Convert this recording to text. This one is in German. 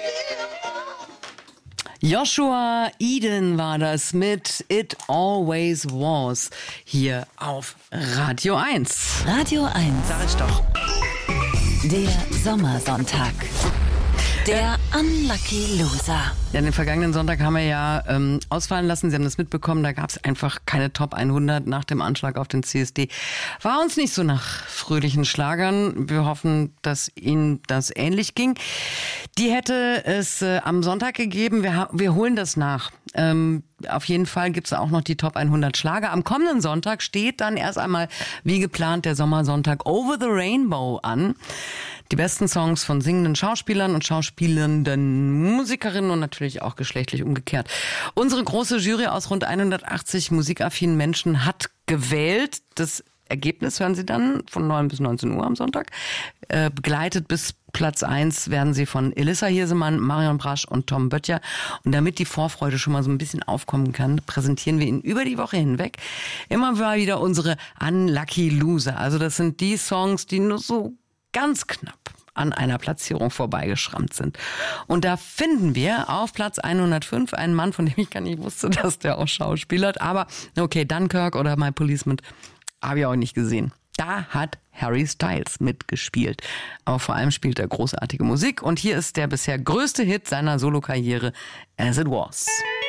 Joshua Eden war das mit It Always Was hier auf Radio 1. Radio 1. Sag ich doch. Der Sommersonntag. Der Unlucky Loser. Ja, den vergangenen Sonntag haben wir ja ausfallen lassen. Sie haben das mitbekommen. Da gab es einfach keine Top 100 nach dem Anschlag auf den CSD. War uns nicht so nach fröhlichen Schlagern. Wir hoffen, dass Ihnen das ähnlich ging. Die hätte es am Sonntag gegeben. Wir holen das nach. Auf jeden Fall gibt es auch noch die Top 100 Schlager. Am kommenden Sonntag steht dann erst einmal, wie geplant, der Sommersonntag Over the Rainbow an. Die besten Songs von singenden Schauspielern und schauspielenden Musikerinnen und natürlich auch geschlechtlich umgekehrt. Unsere große Jury aus rund 180 musikaffinen Menschen hat gewählt. Das Ergebnis hören Sie dann von 9 bis 19 Uhr am Sonntag. Begleitet bis Platz 1 werden Sie von Elissa Hirsemann, Marion Brasch und Tom Böttcher. Und damit die Vorfreude schon mal so ein bisschen aufkommen kann, präsentieren wir Ihnen über die Woche hinweg immer mal wieder unsere Unlucky Loser. Also das sind die Songs, die nur so ganz knapp an einer Platzierung vorbeigeschrammt sind. Und da finden wir auf Platz 105 einen Mann, von dem ich gar nicht wusste, dass der auch schauspielert. Aber okay, Dunkirk oder My Policeman habe ich auch nicht gesehen. Da hat Harry Styles mitgespielt. Aber vor allem spielt er großartige Musik. Und hier ist der bisher größte Hit seiner Solokarriere, As It Was.